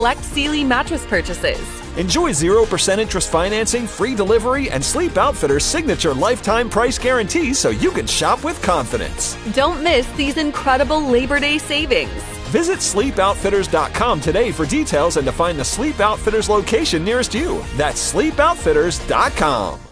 select Sealy mattress purchases. Enjoy 0% interest financing, free delivery, and Sleep Outfitters' signature lifetime price guarantee so you can shop with confidence. Don't miss these incredible Labor Day savings. Visit sleepoutfitters.com today for details and to find the Sleep Outfitters location nearest you. That's sleepoutfitters.com.